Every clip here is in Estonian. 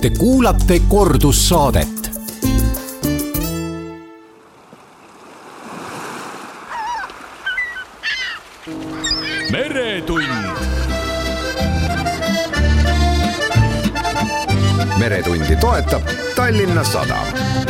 Te kuulate kordussaadet. Meretund. Meretundi toetab Tallinna Sadam.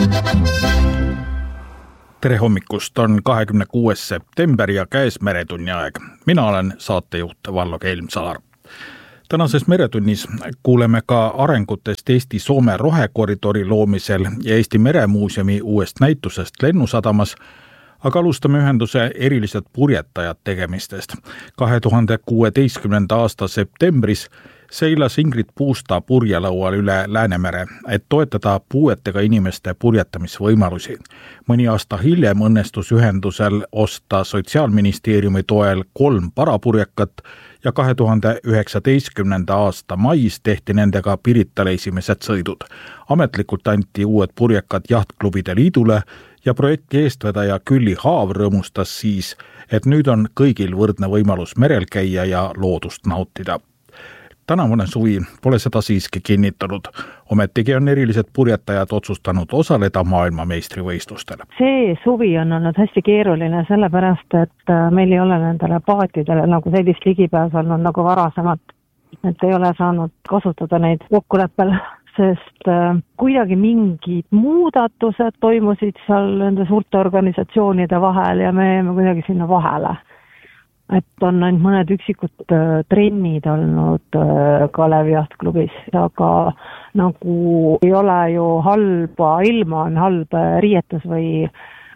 Tere hommikust, on 26. september ja käes Meretunni aeg. Mina olen saatejuht Vallo Kelmsaar. Tänases Meretunnis kuuleme ka arengutest Eesti-Soome rohekoridori loomisel ja Eesti Meremuuseumi uuest näitusest Lennusadamas, aga alustame ühenduse erilised purjetajad tegemistest. 2016. aasta septembris seilas Ingrid Puusta purjelaual üle Läänemere, et toetada puuetega inimeste purjetamisvõimalusi. Mõni aasta hiljem õnnestus ühendusel osta Sotsiaalministeeriumi toel 3 parapurjekat ja 2019. aasta mais tehti nendega Piritale esimesed sõidud. Ametlikult anti uued purjekad Jahtklubide Liidule ja projekti eestvedaja Külli Haav rõõmustas siis, et nüüd on kõigil võrdne võimalus merel käia ja loodust nautida. Tänavune suvi pole seda siiski kinnitanud. Ometigi on erilised purjetajad otsustanud osaleda maailmameistrivõistlustel. See suvi on olnud hästi keeruline sellepärast, et meil ei ole nendele paatidele nagu sellist ligipääsu olnud nagu varasemalt. Et ei ole saanud kasutada neid kokkuleppel, sest kuidagi mingid muudatused toimusid seal nende suurte organisatsioonide vahel ja me jäime kuidagi sinna vahele. Et on ainult mõned üksikud trennid olnud Kalevi Jahtklubis, aga nagu ei ole ju halba ilma, on halb riietus või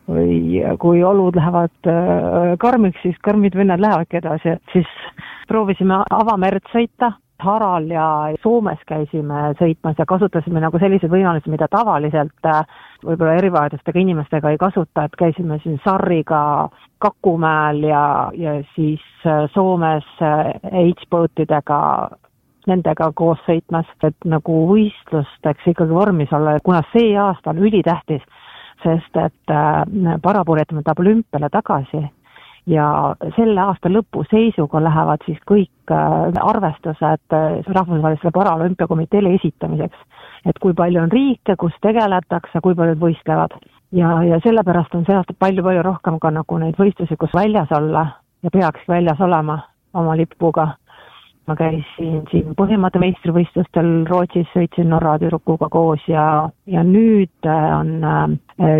kui olud lähevad karmiks, siis karmid vennad lähevadki edasi. Siis proovisime avamerd sõita, Haral ja Soomes käisime sõitmas ja kasutasime nagu sellised võimalused, mida tavaliselt võib-olla erivajadustega inimestega ei kasuta, et käisime siin Sarriga Kakumäel ja siis Soomes H-boatidega nendega koos sõitmas, et nagu võistlusteks ikkagi vormis olla, kuna see aasta on ülitähtis, sest et parapurjetame tahab olümpiale tagasi ja selle aasta lõpu seisuga lähevad siis kõik arvestused rahvusvahelisele paralümpiakomiteele esitamiseks, et kui palju on riike, kus tegeletakse, kui palju võistlevad. Ja sellepärast on see aasta palju rohkem ka nagu neid võistlusi, kus väljas olla ja peaks väljas olema oma lipuga. Ma käisin siin Põhjamaade meistrivõistlustel Rootsis, sõitsin Norra tüdrukuga koos ja nüüd on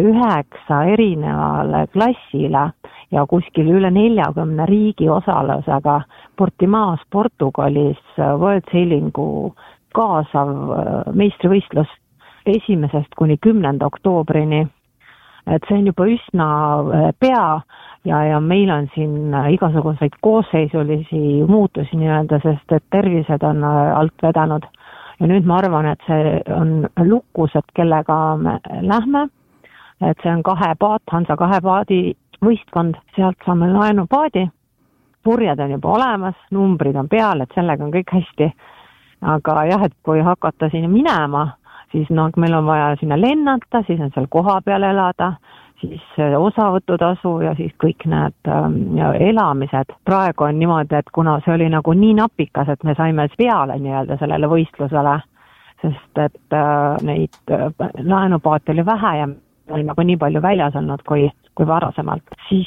9 erinevale klassile ja kuskil üle 40 riigi osalusega Portimaas Portugalis World Sailingu kaasav meistrivõistlus 1. kuni 10. oktoobrini. Et see on juba üsna pea ja meil on siin igasuguseid koosseisulisi muutusi nii-öelda, sest et tervised on alt vedanud. Ja nüüd ma arvan, et see on lukus, et kellega me lähme, et see on 2 paat, Hansa 2 paadi võistkond, sealt saame laenupaadi, purjed on juba olemas, numbrid on peal, et sellega on kõik hästi. Aga jah, et kui hakata sinna minema, siis meil on vaja sinna lennata, siis on seal koha peal elada, siis osavõtutasu ja siis kõik need elamised. Praegu on niimoodi, et kuna see oli nagu nii napikas, et me saime peale nii-öelda sellele võistlusele, sest et neid laenupaate oli vähe ja oli nagu nii palju väljas olnud kui varasemalt, siis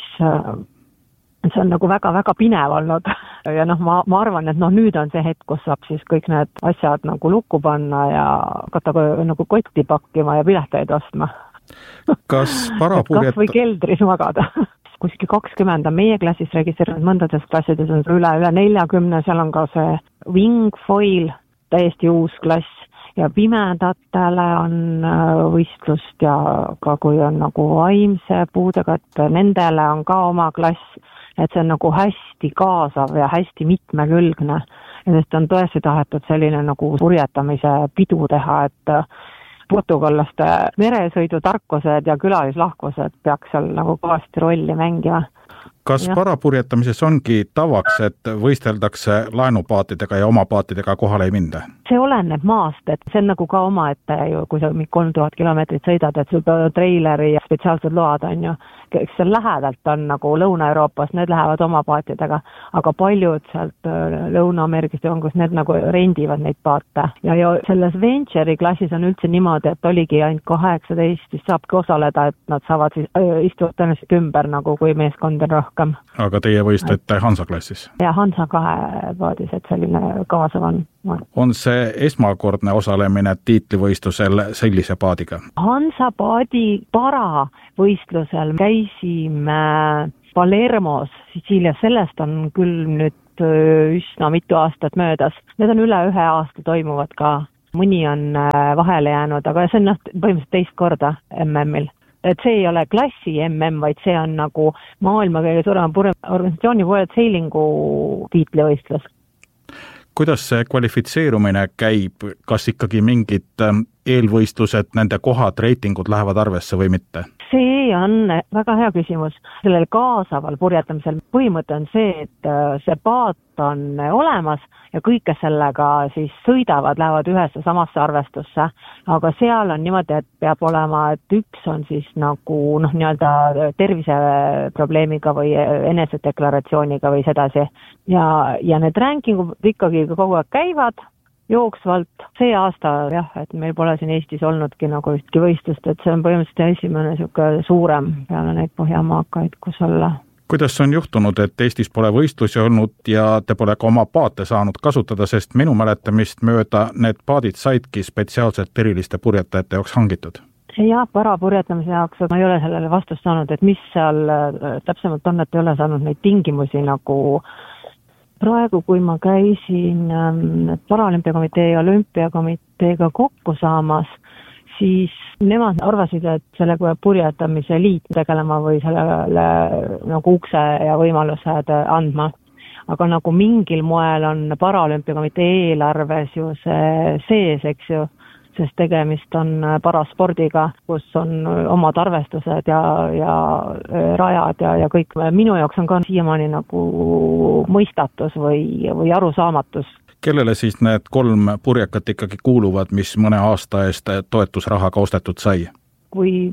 see on nagu väga pinev olnud. Ja ma arvan, et nüüd on see hetk, kus saab siis kõik need asjad nagu lukku panna ja hakata nagu kotti pakkima ja pileteid ostma. Kas või keldris magada. Kuskil 20 on meie klassis registreerinud, mõndades klassides on üle 40, seal on ka see wingfoil, täiesti uus klass ja pimedatele on võistlust ja ka kui on nagu vaimse puudega, et nendele on ka oma klass, et see on nagu hästi kaasav ja hästi mitmekülgne. Ja sest on tõesti tahetud selline nagu purjetamise pidu teha, et portugallaste meresõidutarkused ja külalislahkused peaks seal nagu kõvasti rolli mängima. Kas parapurjetamises ongi tavaks, et võisteldakse laenupaatidega ja oma paatidega kohale ei minda? See oleneb maast, et see on nagu ka omaette ju, kui sa 3000 kilomeetrit sõidad, et sul peavad treileri ja spetsiaalsed load on ju, eks seal lähedalt on nagu Lõuna-Euroopas, need lähevad oma paatidega, aga paljud sealt Lõuna-Ameerikast on, kus need nagu rendivad neid paate. Ja selles Venture'i klassis on üldse niimoodi, et oligi ainult 18, siis saabki osaleda, et nad saavad siis istuvad tõenäoliselt ümber nagu kui meeskond on rohkem. Aga teie võistlete Hansa klassis? Ja Hansa 2 paadis, et selline kaasav on. On see esmakordne osalemine tiitlivõistlusel sellise paadiga? Hansa paadi paravõistlusel käisime Palermos, Sitsiilias, sellest on küll nüüd üsna mitu aastat möödas. Need on üle 1 aasta toimuvad ka. Mõni on vahele jäänud, aga see on põhimõtteliselt teist korda MM-il. Et see ei ole klassi MM, vaid see on nagu maailma kõige suurema organisatsiooni World Sailingu tiitlivõistlus. Kuidas see kvalifitseerumine käib? Kas ikkagi mingid eelvõistlused, nende kohad, reitingud lähevad arvesse või mitte? See on väga hea küsimus. Sellel kaasaval purjetamisel põhimõte on see, et see paat on olemas ja kõik, kes sellega siis sõidavad, lähevad ühesse samasse arvestusse. Aga seal on niimoodi, et peab olema, et üks on siis nagu nii-öelda terviseprobleemiga või enesedeklaratsiooniga või sedasi. Ja need rankingud ikkagi kogu aeg käivad jooksvalt. See aasta jah, et meil pole siin Eestis olnudki nagu ühtki võistlust, et see on põhimõtteliselt esimene siuke suurem peale neid Põhjamaakaid, kus olla. Kuidas on juhtunud, et Eestis pole võistlusi olnud ja te pole ka oma paate saanud kasutada, sest minu mäletamist mööda need paadid saidki spetsiaalselt eriliste purjetajate jaoks hangitud? Jah, parapurjetamise jaoks ma ei ole sellele vastust saanud, et mis seal täpsemalt on, et ei ole saanud neid tingimusi nagu praegu, kui ma käisin Paralümpiakomitee ja Olümpiakomiteega kokku saamas, siis nemad arvasid, et sellega purjetamise liit tegelema või sellele nagu ukse ja võimalused andma. Aga nagu mingil moel on Paralümpiakomitee eelarves ju see sees, eks ju, sest tegemist on paraspordiga, kus on omad arvestused ja rajad ja kõik. Minu jaoks on ka siiamaani nagu mõistatus või arusaamatus. Kellele siis need 3 purjekat ikkagi kuuluvad, mis mõne aasta eest toetusrahaga ostetud sai? Kui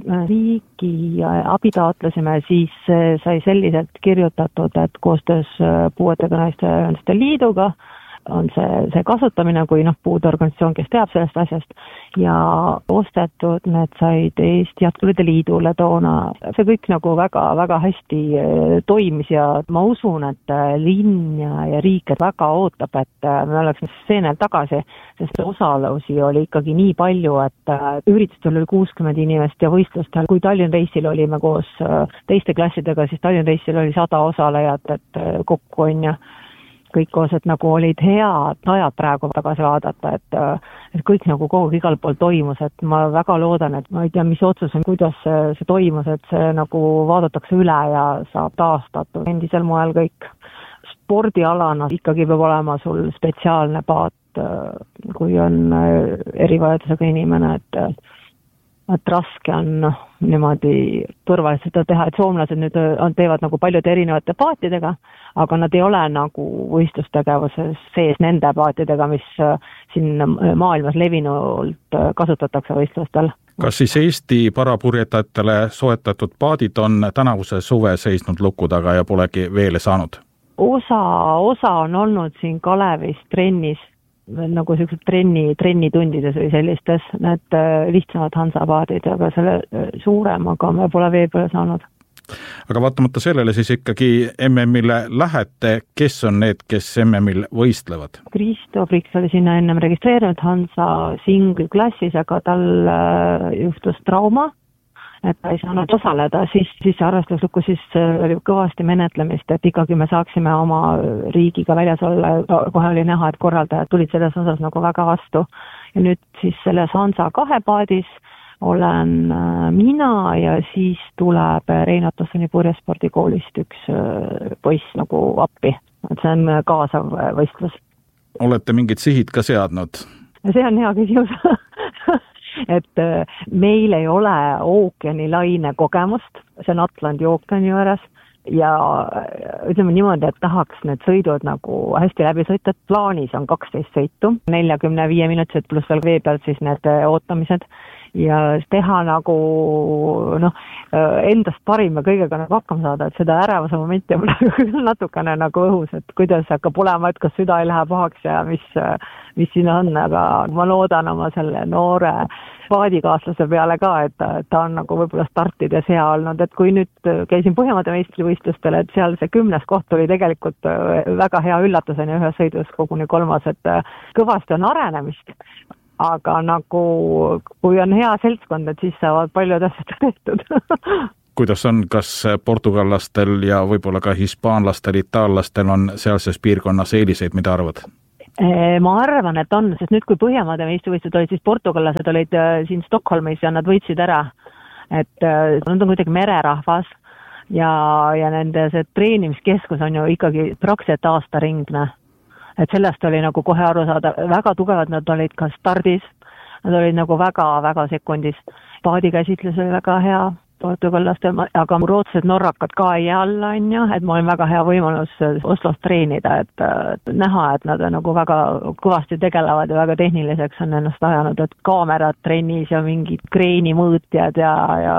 riigi abi taotlesime, siis sai selliselt kirjutatud, et koostöös Puuetega Naiste Ühenduste Liiduga on see kasutamine, kui puudeorganisatsioon, kes teab sellest asjast, ja ostetud need said Eesti Jatkurite Liidule toona. See kõik nagu väga hästi toimis ja ma usun, et linn ja riik väga ootab, et me oleks seenel tagasi, sest osalusi oli ikkagi nii palju, et üritustel oli 60 inimest ja võistlustel, kui Tallinn Race'il olime koos teiste klassidega, siis Tallinn Race'il oli 100 osalejat, et kokku on ja kõik koos, et nagu olid head ajad praegu tagasi vaadata, et kõik nagu kogu igal pool toimus, et ma väga loodan, et ma ei tea, mis otsus on, kuidas see toimus, et see nagu vaadatakse üle ja saab taastatud endisel moel kõik. Spordialana ikkagi peab olema sul spetsiaalne paat, kui on erivajadusega inimene, et raske on niimoodi turvaliselt teha, et soomlased nüüd teevad nagu paljude erinevate paatidega, aga nad ei ole nagu võistlustegevuses sees nende paatidega, mis siin maailmas levinult kasutatakse võistlustel. Kas siis Eesti parapurjetajatele soetatud paadid on tänavuse suve seisnud luku taga ja polegi veele saanud? Osa on olnud siin Kalevis trennis, nagu sellised trennitundides või sellistes, need lihtsamad Hansa-paadid, aga selle suuremaga me pole vee peale saanud. Aga vaatamata sellele siis ikkagi MM-ile lähete, kes on need, kes MM-il võistlevad? Kristo Priks oli sinna ennem registreerinud Hansa single klassis, aga tal juhtus trauma, et ta ei saanud osaleda, siis arvestusluku siis oli kõvasti menetlemist, et ikkagi me saaksime oma riigiga väljas olla, kohe oli näha, et korraldajad tulid selles osas nagu väga vastu. Ja nüüd siis selles Hansa 2 paadis olen mina ja siis tuleb Reinat Ossoni purjespordikoolist üks poiss nagu appi, et see on kaasav võistlus. Olete mingid sihid ka seadnud? See on hea küsimus. Et meil ei ole ookeanilaine kogemust, see on Atlandi ookeani juures ja ütleme niimoodi, et tahaks need sõidud nagu hästi läbi sõita, et plaanis on 12 sõitu, 45 minutit pluss veel vee peal siis need ootamised ja teha nagu endast parim ja kõigega nagu hakkama saada, et seda ärevuse momenti on natukene nagu õhus, et kuidas hakkab olema, et kas süda ei lähe pahaks ja mis siin on, aga ma loodan oma selle noore paadikaaslase peale ka, et ta on nagu võib-olla startides hea olnud, et kui nüüd käisin Põhjamaade meistrivõistlustel, et seal see 10. koht oli tegelikult väga hea üllatuseni ühes sõidus koguni 3, et kõvasti on arenemist, aga nagu kui on hea seltskond, et siis saavad paljud asjad tehtud. Kuidas on, kas portugallastel ja võib-olla ka hispaanlastel, itaallastel on sealses piirkonnas eeliseid, mida arvad? Ma arvan, et on, sest nüüd kui Põhjamaade meistrivõistlused olid, siis portugallased olid siin Stockholmis ja nad võitsid ära, et nad on kuidagi mererahvas ja nende see treenimiskeskus on ju ikkagi praktiliselt aastaringne, et sellest oli nagu kohe aru saada, väga tugevad nad olid ka stardis, nad olid nagu väga sekundis, paadikäsitlus oli väga hea portugallastel, aga rootsed norrakad ka ei jää alla, on ju, et mul on väga hea võimalus Oslos treenida, et näha, et nad nagu väga kõvasti tegelevad ja väga tehniliseks on ennast ajanud, et kaamerad trennis ja mingid kreeni mõõtjad ja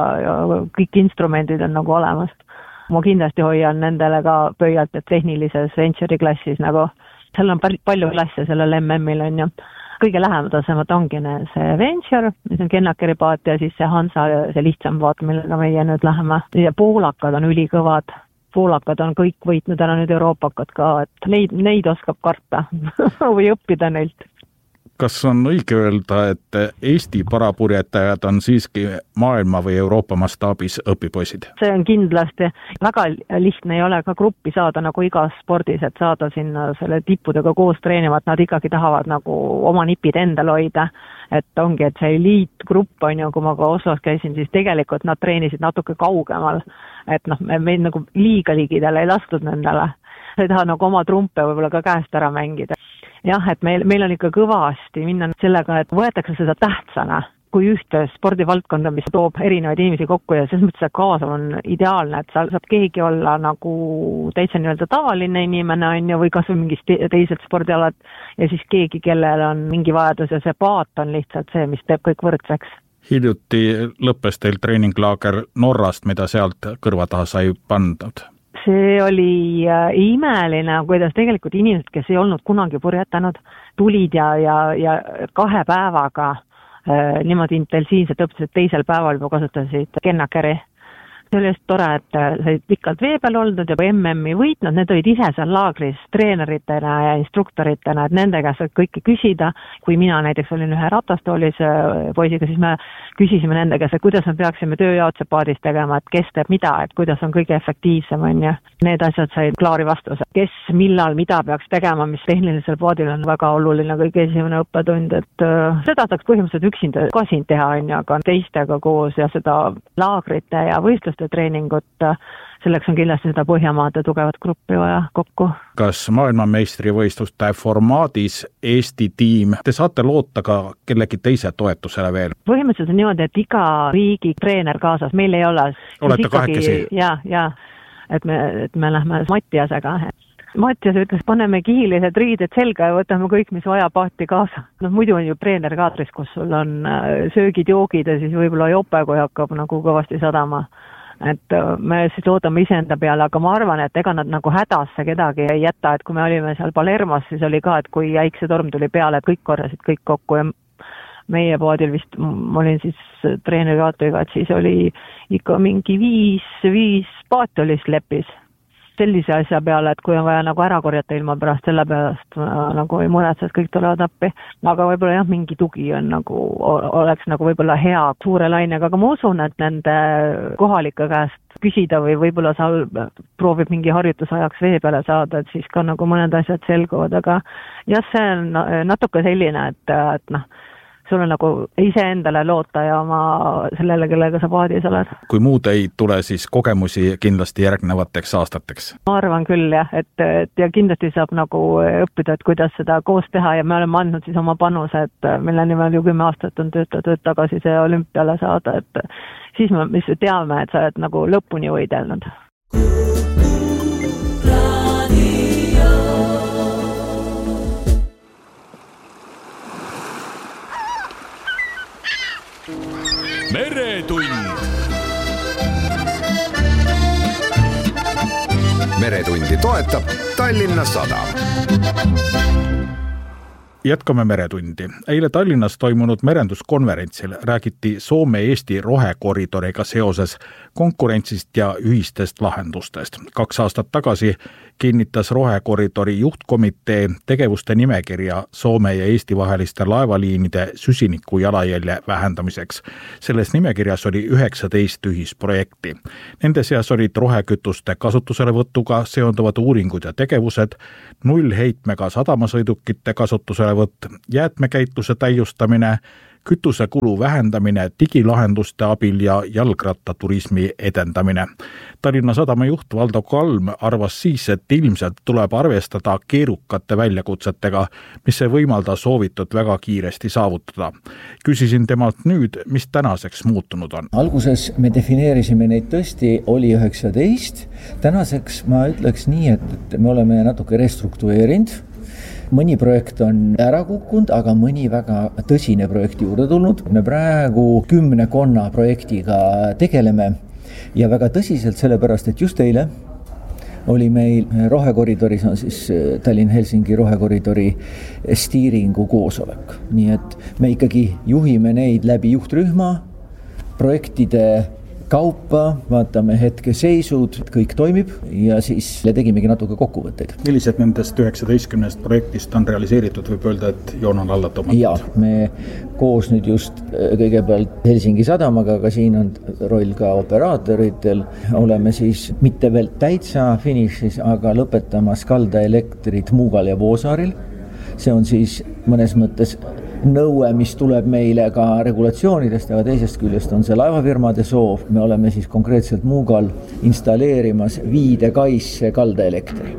kõik instrumendid on nagu olemas. Ma kindlasti hoian nendele ka pöialt, et tehnilises venture klassis nagu, seal on palju klasse sellel MM-il on ju. Kõige lähematasemad ongi see Venture, mis on Kennakeri paat ja siis see Hansa, see lihtsam paat, millega meie nüüd läheme. Ja poolakad on ülikõvad. Poolakad on kõik võitnud ära nüüd Euroopakad ka, et neid oskab karta või õppida neilt. Kas on õige öelda, et Eesti parapurjetajad on siiski maailma või Euroopa mastaabis õpipoisid? See on kindlasti väga lihtne, ei ole ka gruppi saada nagu igas spordis, et saada sinna selle tippudega koos treenivad, nad ikkagi tahavad nagu oma nipid endal hoida, et ongi, et see eliitgrupp on ju, kui ma ka Oslos käisin, siis tegelikult nad treenisid natuke kaugemal, et meid nagu liiga ligidele ei lastud nendele, ei taha nagu oma trumpe võib-olla ka käest ära mängida. Jah, et meil on ikka kõvasti minna sellega, et võetakse seda tähtsana kui ühte spordivaldkonda, mis toob erinevaid inimesi kokku ja selles mõttes, et kaasav on ideaalne, et saab keegi olla nagu täitsa nii-öelda tavaline inimene on ju, või kas või mingist teised spordialad ja siis keegi, kellel on mingi vajadus ja see paat on lihtsalt see, mis teeb kõik võrdseks. Hiljuti lõppes teil treeninglaager Norrast, mida sealt kõrva taha sai pandud? See oli imeline, kuidas tegelikult inimesed, kes ei olnud kunagi purjetanud, tulid ja 2 päevaga niimoodi intensiivselt õppisid, teisel päeval juba kasutasid Kennakeri. See oli just tore, et said pikalt vee peal olnud ja MM-i võitnud, need olid ise seal laagris treeneritena ja instruktoritena, et nende käest said kõike küsida. Kui mina näiteks olin ühe ratastoolis poisiga, siis me küsisime nende käest, et kuidas me peaksime tööjaotse paadis tegema, et kes teeb mida, et kuidas on kõige efektiivsem on ja need asjad said klaari vastuse. Kes, millal, mida peaks tegema, mis tehnilisel paadil on väga oluline kõige esimene õppetund, et seda saaks põhimõtteliselt üksinda ka siin teha on ja ka teistega koos ja seda laagrite ja võistluste treeningut, selleks on kindlasti seda Põhjamaade tugevat gruppi vaja kokku. Kas maailmameistrivõistluste formaadis Eesti tiim, te saate loota ka kellegi teise toetusele veel? Põhimõtteliselt on niimoodi, et iga riigi treener kaasas, meil ei ole. Olete kahekesi? Ja, et me lähme Mattiasega. Mattias ütles, paneme kihilised riided selga ja võtame kõik, mis vaja paati kaasa. Muidu on ju treenerkaadris, kus sul on söögid, joogid ja siis võib-olla jope, kui hakkab nagu kõvasti sadama. Et me siis loodame iseenda peale, aga ma arvan, et ega nad nagu hädasse kedagi ei jäta, et kui me olime seal Palermos, siis oli ka, et kui äiksetorm tuli peale, et kõik korrasid kõik kokku ja meie paadil vist, ma olin siis treenerkaatriga, et siis oli ikka mingi 5 paati oli lepis. Sellise asja peale, et kui on vaja nagu ära korjata ilma pärast, selle pärast nagu ei muretse, et kõik tulevad appi. Aga võib-olla jah, mingi tugi on nagu, oleks nagu võib-olla hea suure lainega, aga ma usun, et nende kohalike käest küsida või võib-olla proovib mingi harjutusajaks vee peale saada, et siis ka nagu mõned asjad selguvad, aga jah, see on natuke selline, et sul on nagu iseendale loota ja oma sellele, kellega sa paadis oled. Kui muud ei tule, siis kogemusi kindlasti järgnevateks aastateks? Ma arvan küll jah, et ja kindlasti saab nagu õppida, et kuidas seda koos teha ja me oleme andnud siis oma panuse, et mille nimel ju 10 aastat on töötatud tagasi see olümpiale saada, et siis me teame, et sa oled nagu lõpuni võidelnud. meretund. Meretundi toetab Tallinna Sadam. Jätkame meretundi. Eile Tallinnas toimunud merenduskonverentsil räägiti Soome-Eesti rohekoridoriga seoses konkurentsist ja ühistest lahendustest. 2 aastat tagasi kinnitas rohekoridori juhtkomitee tegevuste nimekirja Soome ja Eesti vaheliste laevaliinide süsiniku jalajälje vähendamiseks. Selles nimekirjas oli 19 ühisprojekti. Nende seas olid rohekütuste kasutuselevõtuga seonduvad uuringud ja tegevused, nullheitmega sadamasõidukite kasutuselevõtt, jäätmekäitluse täiustamine, kütusekulu vähendamine digilahenduste abil ja jalgrattaturismi edendamine. Tallinna Sadama juht Valdo Kalm arvas siis, et ilmselt tuleb arvestada keerukate väljakutsetega, mis ei võimalda soovitud väga kiiresti saavutada. Küsisin temalt nüüd, mis tänaseks muutunud on. Alguses me defineerisime neid tõesti, oli 19. Tänaseks ma ütleks nii, et me oleme natuke restruktureerinud. Mõni projekt on ära kukkunud, aga mõni väga tõsine projekti juurde tulnud. Me praegu 10 projektiga tegeleme ja väga tõsiselt sellepärast, et just eile oli meil rohekoridoris on siis Tallinn-Helsingi rohekoridori stiiringu koosolek. Nii et me ikkagi juhime neid läbi juhtrühma, projektide kaupa, vaatame hetke seisud, kõik toimib ja siis tegimegi natuke kokkuvõtteid. Millised nendest 19 projektist on realiseeritud, võib öelda, et joon on alla tõmmatud? Ja, me koos nüüd just kõigepealt Helsingi sadamaga, aga siin on roll ka operaatoritel, oleme siis mitte veel täitsa finišis, aga lõpetamas kaldaelektrit Muugal ja Voosaaril. See on siis mõnes mõttes nõue, mis tuleb meile ka regulatsioonidest, aga teisest küljest on see laevafirmade soov. Me oleme siis konkreetselt Muugal installeerimas Viidekaisse kaldaelektri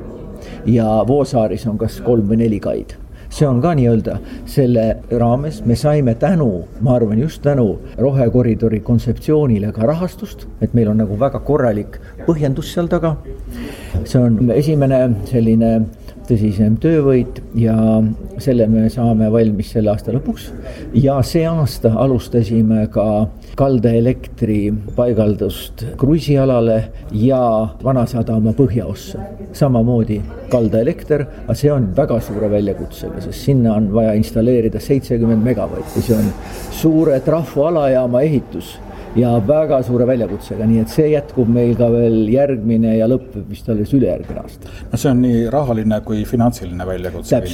ja Voosaaris on kas 3 või 4 kaid. See on ka nii-öelda selle raames. Me saime ma arvan just tänu rohekoridori kontseptsioonile ka rahastust, et meil on nagu väga korralik põhjendus seal taga. See on esimene selline tõsisem töövõit ja selle me saame valmis selle aasta lõpuks. Ja see aasta alustasime ka kaldaelektri paigaldust kruiisialale ja Vanasadama põhjaossa. Samamoodi kaldaelekter, aga see on väga suure väljakutsega, sest sinna on vaja installeerida 70 megavatti. See on suure trafoalajaama ehitus ja väga suure väljakutsega, nii et see jätkub meil ka veel järgmine ja lõppeb vist alles ülejärgmine aasta. No see on nii rahaline kui finantsiline väljakutse.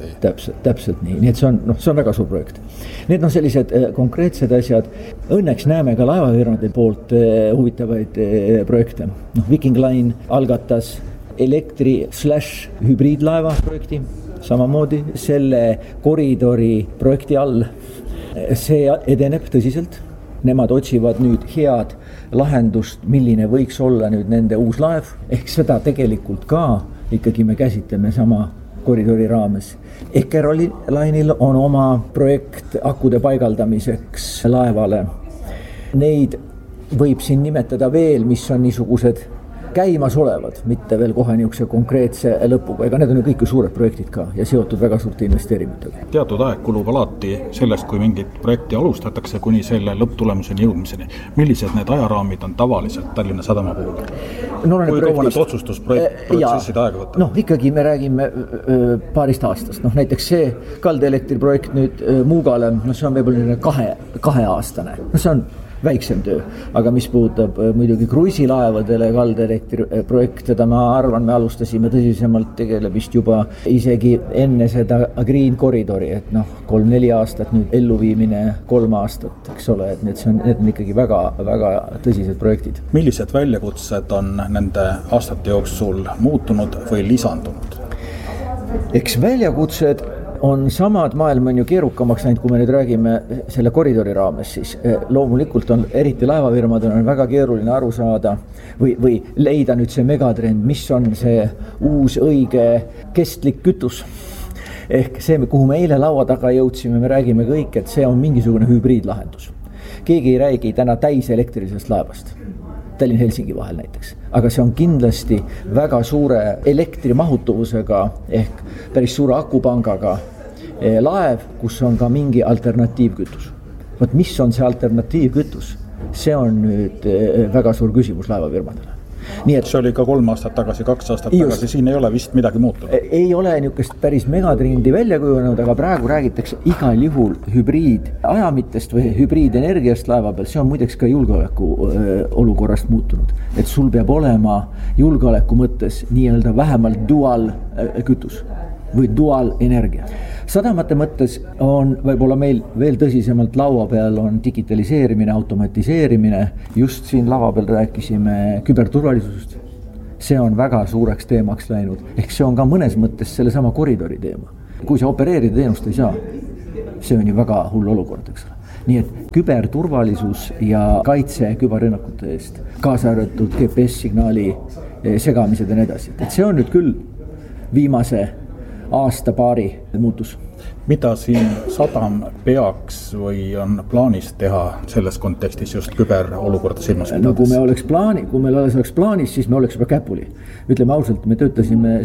Täpselt nii. Nii et see on väga suur projekt. Need on sellised konkreetsed asjad. Õnneks näeme ka laevafirmade poolt huvitavaid projekte. Viking Line algatas elektri/hübriidlaeva projekti, samamoodi selle koridori projekti all. See edeneb tõsiselt. Nemad otsivad nüüd head lahendust, milline võiks olla nüüd nende uus laev. Ehk seda tegelikult ka ikkagi me käsitleme sama koridori raames. Eckeroline'il on oma projekt akude paigaldamiseks laevale. Neid võib siin nimetada veel, mis on niisugused käimas olevad, mitte veel kohe niisuguse konkreetse lõpuga. Ega need on ju kõik suured projektid ka ja seotud väga suurte investeeringutega. Teatud aeg kulub alati sellest, kui mingit projekti alustatakse kuni selle lõpptulemuseni jõudmiseni. Millised need ajaraamid on tavaliselt Tallinna Sadama puhul? Kui kaua need otsustusprotsessid aega võtta? Ikkagi me räägime paarist aastast. Näiteks see kaldaelektri projekt nüüd Muugale, see on võib-olla 2 aastane. See on väiksem töö, aga mis puudutab muidugi kruiisilaevadele kaldaelektri projekt, seda ma arvan, me alustasime tõsisemalt tegelemist juba isegi enne seda Green Koridori, et 3-4 aastat nüüd elluviimine 3 aastat, eks ole, et need on ikkagi väga, väga tõsised projektid. Millised väljakutsed on nende aastate jooksul muutunud või lisandunud? Eks väljakutsed on samad, maailm on ju keerukamaks näinud, kui me nüüd räägime selle koridori raames, siis loomulikult on eriti laevafirmadel on väga keeruline aru saada või leida nüüd see megatrend, mis on see uus õige kestlik kütus. Ehk see, kuhu me eile laua taga jõudsime, me räägime kõik, et see on mingisugune hübriidlahendus. Keegi ei räägi täna täiselektrilisest laevast. Tallinn-Helsingi vahel näiteks. Aga see on kindlasti väga suure elektrimahutuvusega ehk päris suure akupangaga laev, kus on ka mingi alternatiivkütus. Vot mis on see alternatiivkütus? See on nüüd väga suur küsimus laevafirmadele. Nii et see oli ka 3 aastat tagasi, 2 aastat tagasi, siin ei ole vist midagi muutunud. Ei ole niisugust päris megatrendi välja kujunenud, aga praegu räägitakse igal juhul hübriidajamitest või hübriidenergiast laeva peal. See on muideks ka julgeoleku olukorrast muutunud. Et sul peab olema julgeoleku mõttes nii-öelda vähemalt dual kütus või dual energia. Sadamate mõttes on võib-olla meil veel tõsisemalt laua peal on digitaliseerimine, automatiseerimine. Just siin lava peal rääkisime küberturvalisusest. See on väga suureks teemaks läinud. Ehk see on ka mõnes mõttes selle sama koridori teema. Kui sa opereerida teenust ei saa, see on ju väga hull olukord, eks ole. Nii et küberturvalisus ja kaitse küberrünnakute eest, kaasa arvatud GPS-signaali segamised ja nii edasi. Et see on nüüd küll viimase aasta-paari muutus. Mida siin sadam peaks või on plaanis teha selles kontekstis just küberolukorda silmas pidades? No kui meil oleks plaanis, siis me oleks juba käpuli. Ütleme ausalt, me töötasime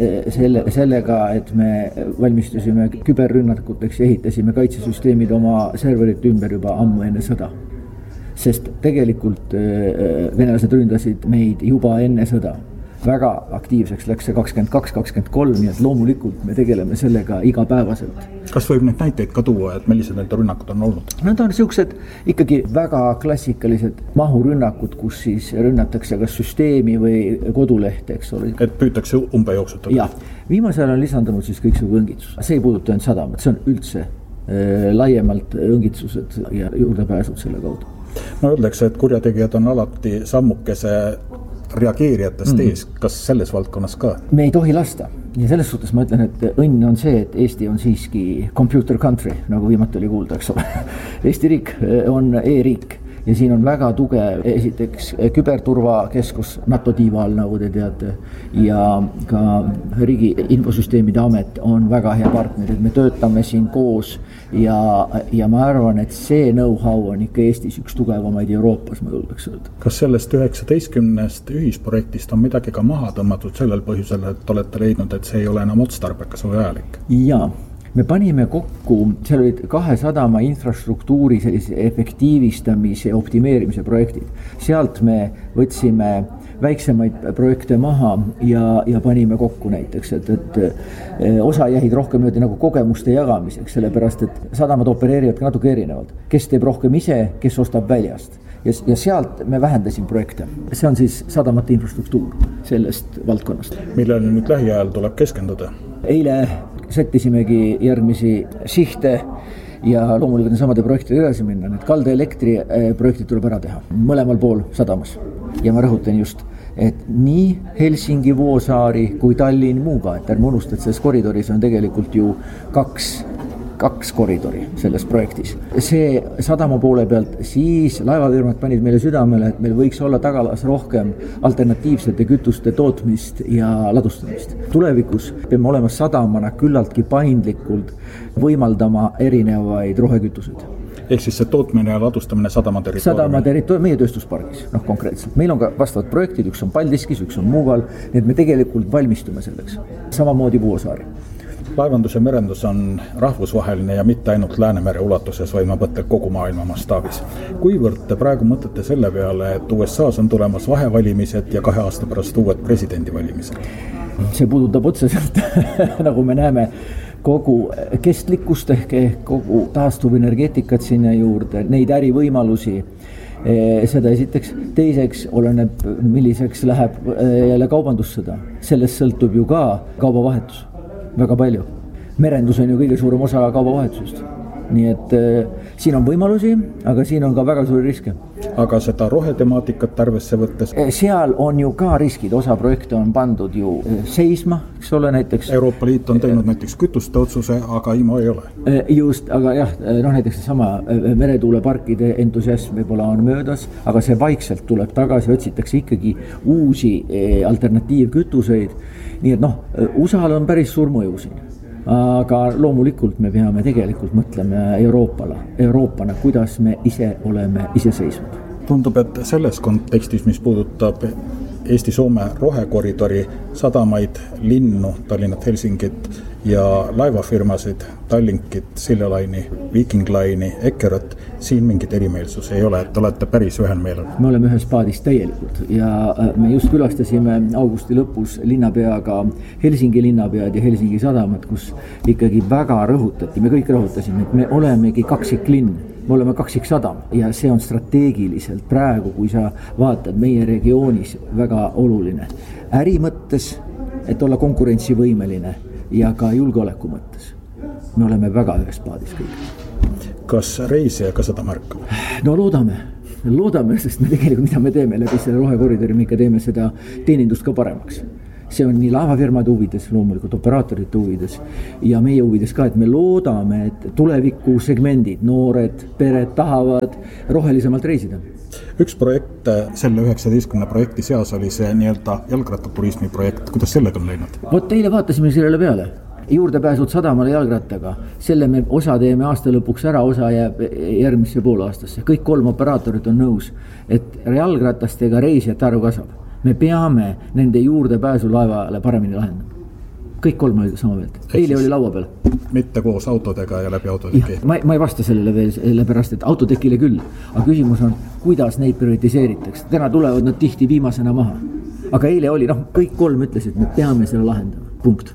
sellega, et me valmistusime küberrünnakuteks ja ehitasime kaitsesüsteemid oma serverite ümber juba ammu enne sõda. Sest tegelikult venelased ründasid meid juba enne sõda. Väga aktiivseks läks see 22-23, nii et loomulikult me tegeleme sellega igapäevaselt. Kas võib neid näiteid ka tuua, et millised need rünnakud on olnud? Need on sellised ikkagi väga klassikalised mahurünnakud, kus siis rünnatakse kas süsteemi või kodulehte, eks ole. Et püütakse umbe jooksutada? Jah, viimasel on lisandunud siis kõiksugu õngitsus. See ei puuduta ainult sadamat, see on üldse laiemalt õngitsused ja juurdepääsud selle kaudu. No öeldakse, et kurjategijad on alati sammukese reageerijatest ees, kas selles valdkonnas ka? Me ei tohi lasta ja selles suhtes ma ütlen, et õnn on see, et Eesti on siiski computer country, nagu viimati oli kuulda, eks ole. Eesti riik on e-riik ja siin on väga tugev esiteks küberturvakeskus NATO tiiva all, nagu te teate, ja ka riigi infosüsteemide amet on väga hea partner, et me töötame siin koos ja ma arvan, et see know-how on ikka Eestis üks tugevamaid Euroopas, ma julgeks öelda. Kas sellest 19 ühisprojektist on midagi ka maha tõmmatud sellel põhjusel, et olete leidnud, et see ei ole enam otstarbekas või vajalik? Jaa. Me panime kokku, seal olid 2 sadama infrastruktuuri sellise efektiivistamise ja optimeerimise projektid. Sealt me võtsime väiksemaid projekte maha ja panime kokku näiteks, et osa jäid rohkem nagu kogemuste jagamiseks, sellepärast et sadamad opereerivad natuke erinevalt. Kes teeb rohkem ise, kes ostab väljast. Ja sealt me vähendasime projekte. See on siis sadamate infrastruktuur sellest valdkonnast. Millele nüüd lähiajal tuleb keskenduda? Eile sättisimegi järgmisi sihte ja loomulikult samade projektide edasi minna. Need kaldaelektri projektid tuleb ära teha mõlemal pool sadamas. Ja ma rõhutan just, et nii Helsingi Vuosaari kui Tallinn Muuga, et ärme unusta, et selles koridoris on tegelikult ju kaks koridori selles projektis. See sadama poole pealt, siis laevafirmad panid meile südamele, et meil võiks olla tagalas rohkem alternatiivsete kütuste tootmist ja ladustamist. Tulevikus peame olema sadamana küllaltki paindlikult võimaldama erinevaid rohekütuseid. Ehk siis see tootmine ja ladustamine sadama territooriumil? Meie tööstuspargis, konkreetselt. Meil on ka vastavad projektid, üks on Paldiskis, üks on Muugal, nii et me tegelikult valmistume selleks. Samamoodi Vuosaari. Laevandus ja merendus on rahvusvaheline ja mitte ainult Läänemere ulatuses, vaid ma mõtlen kogu maailma mastaabis. Kuivõrd te praegu mõtlete selle peale, et USA's on tulemas vahevalimised ja 2 aasta pärast uued presidendivalimised? See puudutab otseselt, nagu me näeme, kogu kestlikkust ehk kogu taastuvenergeetikat sinna juurde, neid ärivõimalusi. Seda esiteks. Teiseks oleneb, milliseks läheb jälle kaubandussõda. Sellest sõltub ju ka kaubavahetus. Väga palju. Merendus on ju kõige suurem osa kaubavahetusest. Nii et siin on võimalusi, aga siin on ka väga suuri riske. Aga seda rohetemaatikat arvesse võttes? Seal on ju ka riskid, osa projekte on pandud ju seisma, eks ole näiteks. Euroopa Liit on teinud näiteks kütuste otsuse, aga IMO ei ole. Just, aga jah, näiteks sama meretuuleparkide entusiasm võib-olla on möödas, aga see vaikselt tuleb tagasi, otsitakse ikkagi uusi alternatiivkütuseid. Nii et USA'l on päris suur mõju siin. Aga loomulikult me peame tegelikult mõtlema Euroopana, kuidas me ise oleme iseseisvad. Tundub, et selles kontekstis, mis puudutab Eesti-Soome rohekoridori sadamaid, linnu, Tallinnat, Helsingit ja laevafirmasid, Tallinkit, Silja Line'i, Viking Line'i, Eckeröt, siin mingit erimeelsus ei ole, et olete päris ühel meelel. Me oleme ühes paadis täielikult ja me just külastasime augusti lõpus linnapeaga Helsingi linnapead ja Helsingi sadamat, kus ikkagi väga rõhutati, me kõik rõhutasime, et me olemegi kaksiklinn, me oleme kaksiksadam ja see on strateegiliselt praegu, kui sa vaatad meie regioonis väga oluline. Äri mõttes, et olla konkurentsivõimeline ja ka julgeoleku mõttes. Me oleme väga ühes paadis kõik. Kas reisija ka seda märkab? No loodame, sest me tegelikult, mida me teeme läbi selle rohekoridori, me ikka teeme seda teenindust ka paremaks. See on nii laevafirmade huvides, loomulikult operaatorite huvides ja meie huvides ka, et me loodame, et tuleviku segmendid, noored, pered tahavad rohelisemalt reisida. Üks projekt, selle 19 projekti seas oli see nii-öelda jalgrattaturismi projekt. Kuidas sellega on läinud? Vot eile vaatasime sellele peale. Juurdepääsud sadamale jalgrattaga. Selle me osa teeme aasta lõpuks ära, osa jääb järgmisse poolaastasse. Kõik 3 operaatorit on nõus, et jalgratastega reisijate arv kasvab. Me peame nende juurdepääsu laevale paremini lahendama. Kõik 3 oli sama meelt. Eile oli laua peal. Mitte koos autodega ja läbi autoteki. Ma ei vasta sellele veel, sellepärast, et autotekile küll. Aga küsimus on, kuidas neid prioritiseeritakse. Täna tulevad nad tihti viimasena maha. Aga eile oli, kõik 3 ütlesid, et me peame selle lahendama. Punkt.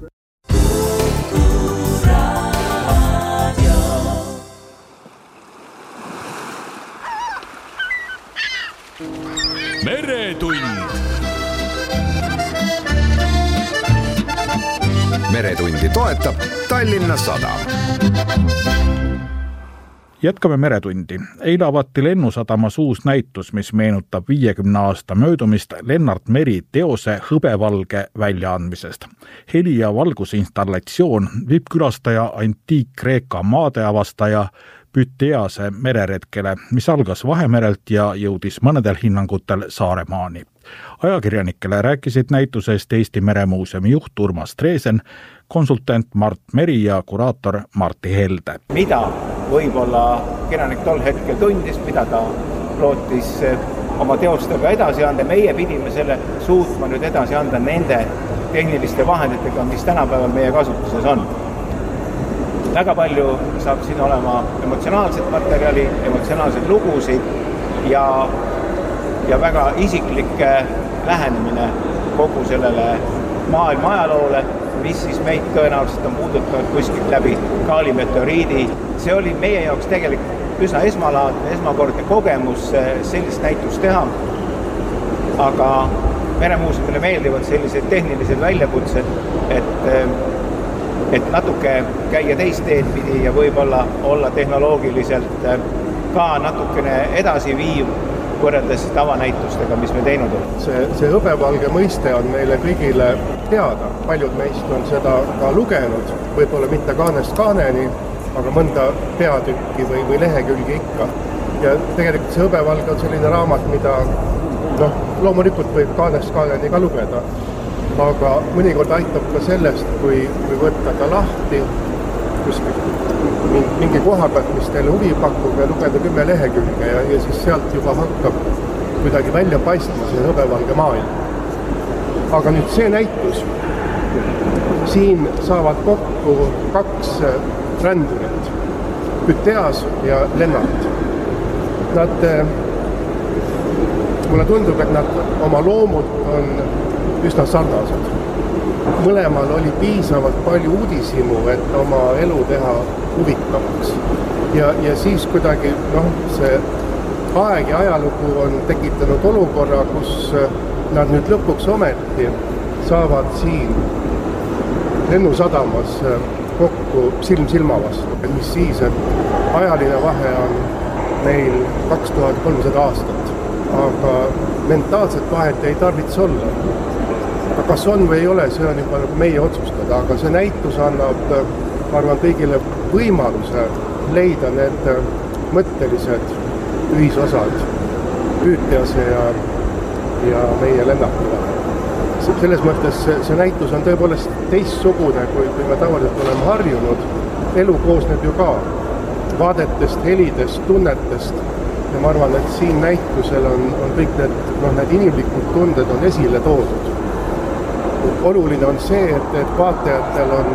Meretundi toetab Tallinna Sadam. Jätkame Meretundi. Eile avati Lennusadamas uus näitus, mis meenutab 50 aasta möödumist Lennart Meri teose Hõbevalge väljaandmisest. Heli- ja valgusinstallatsioon viib külastaja antiik-Kreeka maadeavastaja Pütease mereretkele, mis algas Vahemerelt ja jõudis mõnedel hinnangutel Saaremaani. Ajakirjanikele rääkisid näitusest Eesti Meremuuseumi juht Urmas Treesen, konsultant Mart Meri ja kuraator Martti Helde. Mida võib-olla kirjanik tol hetkel tundis, mida ta lootis oma teostega edasi anda. Meie pidime selle suutma nüüd edasi anda nende tehniliste vahenditega, mis tänapäeval meie kasutuses on. Väga palju saab siin olema emotsionaalset materjali, emotsionaalseid lugusid ja väga isiklikke lähenemine kogu sellele maailma ajaloole, mis siis meid tõenäoliselt on puudutanud kuskilt läbi Kaali meteoriidi. See oli meie jaoks tegelikult üsna esmakordne kogemus sellist näitust teha, aga Meremuuseumile meeldivad sellised tehnilised väljakutsed, et natuke käia teist teed pidi ja võib-olla olla tehnoloogiliselt ka natukene edasi viiv võrreldes tavanäitustega, mis me teinud on. See hõbevalge mõiste on meile kõigile teada. Paljud meist on seda ka lugenud, võib-olla mitte kaanest kaaneni, aga mõnda peatükki või lehekülgi ikka. Ja tegelikult see hõbevalge on selline raamat, mida loomulikult võib kaanest kaaneni ka lugeda. Aga mõnikord aitab ka sellest, kui võtta ta lahti mingi koha pealt, mis teile huvi pakub ja lugeda 10 lehekülge ja siis sealt juba hakkab kuidagi välja paistma see hõbevalge maailm. Aga nüüd see näitus, siin saavad kokku 2 rändurit, Püteas ja Lennart. Mulle tundub, et nad oma loomult on üsna sarnased. Mõlemal oli piisavalt palju uudishimu, et oma elu teha huvitavaks. Ja siis kuidagi see aeg ja ajalugu on tekitanud olukorra, kus nad nüüd lõpuks ometi saavad siin Lennusadamas kokku silm silma vastu. Mis siis, et ajaline vahe on neil 2300 aastat, aga mentaalset vahet ei tarvitse olla. Aga kas on või ei ole, see on juba meie otsustada, aga see näitus annab, ma arvan, kõigile võimaluse leida need mõttelised ühisosad Pütease ja meie Lennartile. Selles mõttes see näitus on tõepoolest teistsugune, kui me tavaliselt oleme harjunud. Elu koosneb ju ka vaadetest, helidest, tunnetest ja ma arvan, et siin näitusel on kõik need inimlikud tunded on esile toodud. Oluline on see, et vaatajatel on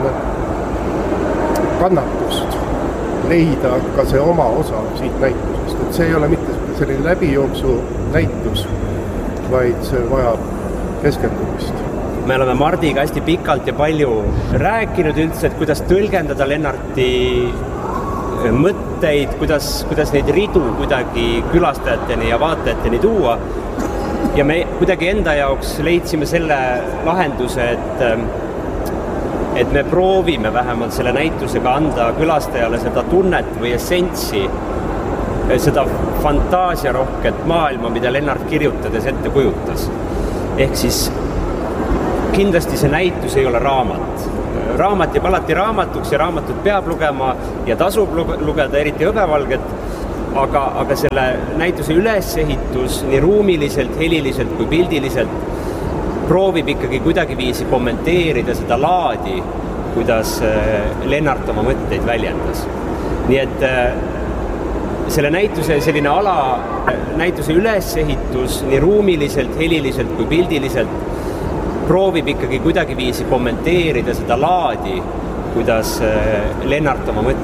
kannatust leida ka see oma osa siit näitusest. Et see ei ole mitte selline läbijooksu näitus, vaid see vajab keskendumist. Me oleme Mardiga hästi pikalt ja palju rääkinud üldse, et kuidas tõlgendada Lennarti mõtteid, kuidas neid ridu kuidagi külastajateni ja vaatajateni tuua. Ja me kuidagi enda jaoks leidsime selle lahenduse, et me proovime vähemalt selle näitusega anda külastajale seda tunnet või essentsi, seda fantaasiarohket maailma, mida Lennart kirjutades ette kujutas. Ehk siis kindlasti see näitus ei ole raamat. Raamat jääb alati raamatuks ja raamatut peab lugema ja tasub lugeda, eriti Hõbevalget, aga selle näituse ülesehitus nii ruumiliselt, heliliselt kui pildiliselt proovib ikkagi kuidagiviisi kommenteerida seda laadi, kuidas Lennart oma mõtteid väljendas. Nii et selle näituse selline näituse ülesehitus nii ruumiliselt, heliliselt kui pildiliselt proovib ikkagi kuidagiviisi kommenteerida seda laadi, kuidas Lennart oma mõtteid